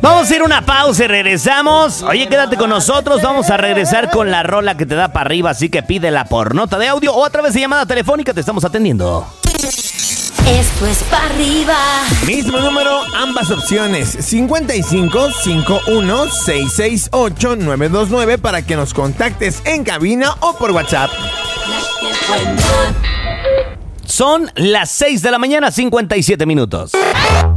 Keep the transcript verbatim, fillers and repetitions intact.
Vamos a ir a una pausa y regresamos. Oye, quédate con nosotros. Vamos a regresar con la rola que te da para arriba. Así que pídela por nota de audio o a través de llamada telefónica. Te estamos atendiendo. Esto es para arriba. Mismo número, ambas opciones. cincuenta y cinco, cincuenta y uno, seiscientos sesenta y ocho, novecientos veintinueve para que nos contactes en cabina o por WhatsApp. Son las seis de la mañana, cincuenta y siete minutos.